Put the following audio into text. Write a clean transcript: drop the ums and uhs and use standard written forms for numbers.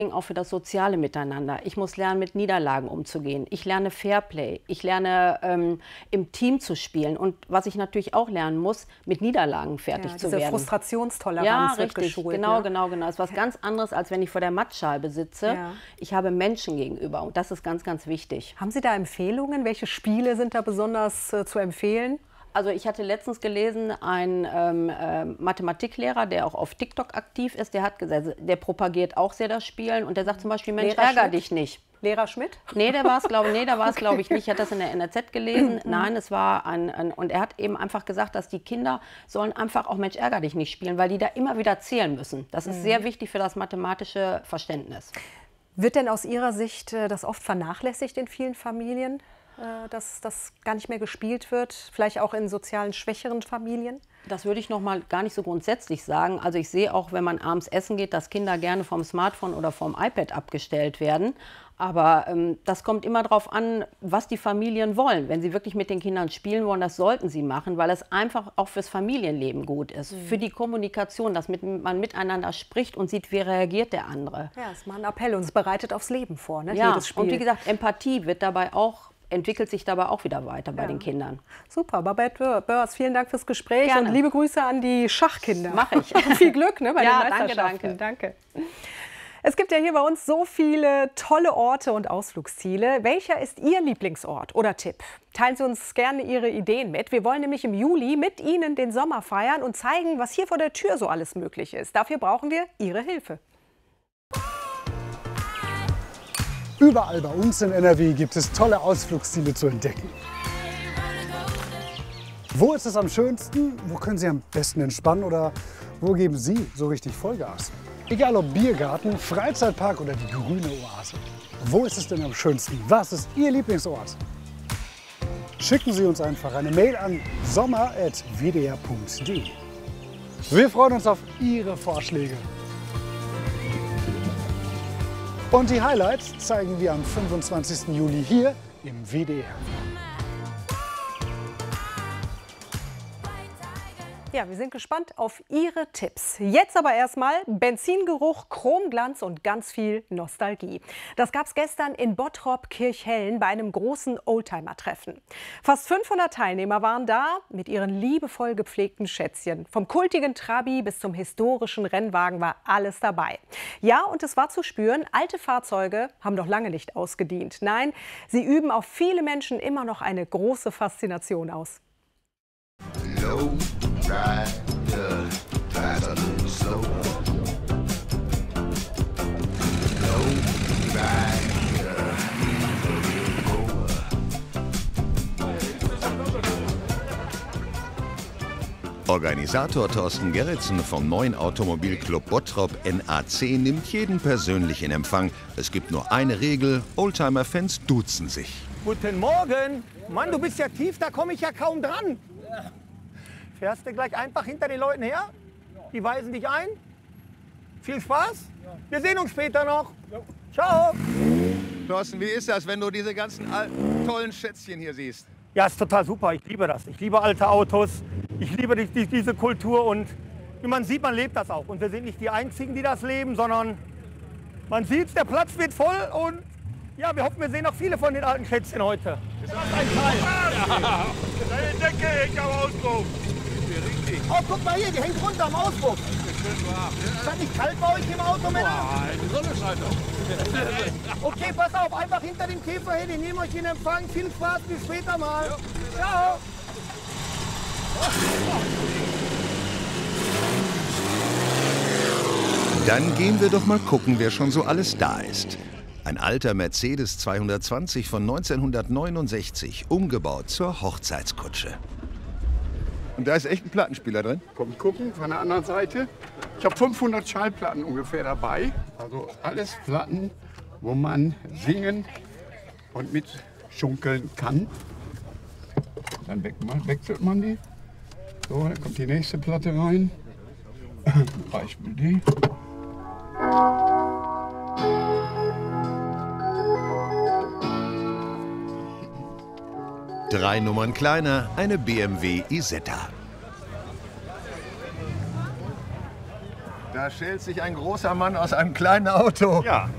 auch für das soziale Miteinander. Ich muss lernen, mit Niederlagen umzugehen. Ich lerne Fairplay. Ich lerne, im Team zu spielen. Und was ich natürlich auch lernen muss, mit Niederlagen fertig zu werden. Diese Frustrationstoleranz wird geschult. Genau. Das ist was ganz anderes, als wenn ich vor der Mattscheibe sitze. Ja. Ich habe Menschen gegenüber und das ist ganz, ganz wichtig. Haben Sie da Empfehlungen? Welche Spiele sind da besonders zu empfehlen? Also ich hatte letztens gelesen, ein Mathematiklehrer, der auch auf TikTok aktiv ist, der hat gesagt, der propagiert auch sehr das Spielen und der sagt zum Beispiel, Mensch, ärger dich nicht. Lehrer Schmidt? Nee, der war es, glaube ich, nicht. Ich hatte das in der NRZ gelesen. Nein, es war und er hat eben einfach gesagt, dass die Kinder sollen einfach auch Mensch, ärger dich nicht spielen, weil die da immer wieder zählen müssen. Das ist sehr wichtig für das mathematische Verständnis. Wird denn aus Ihrer Sicht das oft vernachlässigt in vielen Familien, dass das gar nicht mehr gespielt wird? Vielleicht auch in sozialen schwächeren Familien? Das würde ich noch mal gar nicht so grundsätzlich sagen. Also ich sehe auch, wenn man abends essen geht, dass Kinder gerne vom Smartphone oder vom iPad abgestellt werden. Aber das kommt immer darauf an, was die Familien wollen. Wenn sie wirklich mit den Kindern spielen wollen, das sollten sie machen, weil es einfach auch fürs Familienleben gut ist. Für die Kommunikation, dass man miteinander spricht und sieht, wie reagiert der andere. Ja, das ist mal ein Appell und es bereitet aufs Leben vor, ne? Ja, Jedes Spiel. und wie gesagt, Empathie entwickelt sich dabei auch wieder weiter bei den Kindern. Super, Babette Börs, vielen Dank fürs Gespräch. Gerne. Und liebe Grüße an die Schachkinder. Mach ich. Viel Glück, ne, bei den Ja, Meisterschaften. Danke. Es gibt ja hier bei uns so viele tolle Orte und Ausflugsziele. Welcher ist Ihr Lieblingsort oder Tipp? Teilen Sie uns gerne Ihre Ideen mit. Wir wollen nämlich im Juli mit Ihnen den Sommer feiern und zeigen, was hier vor der Tür so alles möglich ist. Dafür brauchen wir Ihre Hilfe. Überall bei uns in NRW gibt es tolle Ausflugsziele zu entdecken. Wo ist es am schönsten? Wo können Sie am besten entspannen? Oder wo geben Sie so richtig Vollgas? Egal ob Biergarten, Freizeitpark oder die grüne Oase. Wo ist es denn am schönsten? Was ist Ihr Lieblingsort? Schicken Sie uns einfach eine Mail an sommer@wdr.de. Wir freuen uns auf Ihre Vorschläge. Und die Highlights zeigen wir am 25. Juli hier im WDR. Ja, wir sind gespannt auf Ihre Tipps. Jetzt aber erstmal Benzingeruch, Chromglanz und ganz viel Nostalgie. Das gab es gestern in Bottrop-Kirchhellen bei einem großen Oldtimer-Treffen. Fast 500 Teilnehmer waren da mit ihren liebevoll gepflegten Schätzchen. Vom kultigen Trabi bis zum historischen Rennwagen war alles dabei. Ja, und es war zu spüren, alte Fahrzeuge haben noch lange nicht ausgedient. Nein, sie üben auf viele Menschen immer noch eine große Faszination aus. Organisator Thorsten Gerritsen vom neuen Automobilclub Bottrop NAC nimmt jeden persönlich in Empfang. Es gibt nur eine Regel, Oldtimer-Fans duzen sich. Guten Morgen. Mann, du bist ja tief, da komme ich ja kaum dran. Fährst du gleich einfach hinter den Leuten her? Die weisen dich ein? Viel Spaß? Wir sehen uns später noch. Ciao. Thorsten, wie ist das, wenn du diese ganzen alten, tollen Schätzchen hier siehst? Ja, ist total super. Ich liebe das. Ich liebe alte Autos. Ich liebe diese Kultur und wie man sieht, man lebt das auch. Und wir sind nicht die Einzigen, die das leben, sondern man sieht, der Platz wird voll und ja, wir hoffen, wir sehen noch viele von den alten Schätzchen heute. Ist das ein Teil? Ja. Deine Decke hängt am Auspuff. Oh, guck mal hier, die hängt runter am Auspuff. Ist das nicht kalt bei euch im Auto, Männer? Nein, die Sonne scheint doch. Okay, pass auf, einfach hinter dem Käfer her, die nehmen euch in Empfang. Viel Spaß, bis später mal. Ja. Ciao. Dann gehen wir doch mal gucken, wer schon so alles da ist. Ein alter Mercedes 220 von 1969, umgebaut zur Hochzeitskutsche. Und da ist echt ein Plattenspieler drin? Kommt gucken von der anderen Seite. Ich habe 500 Schallplatten ungefähr dabei. Also alles Platten, wo man singen und mitschunkeln kann. Dann wechselt man die. So, dann kommt die nächste Platte rein. Beispiel die. Drei Nummern kleiner, eine BMW Isetta. Da schält sich ein großer Mann aus einem kleinen Auto. Ja,